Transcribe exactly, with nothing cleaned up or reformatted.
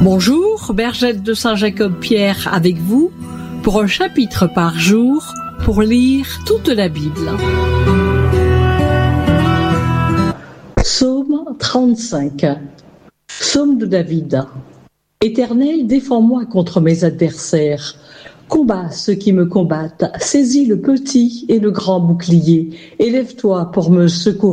Bonjour, Bergette de Saint-Jacob-Pierre avec vous pour un chapitre par jour pour lire toute la Bible. Psaume trente-cinq. Psaume de David. Éternel, défends-moi contre mes adversaires. Combat ceux qui me combattent. Saisis le petit et le grand bouclier. Élève-toi pour me secourir.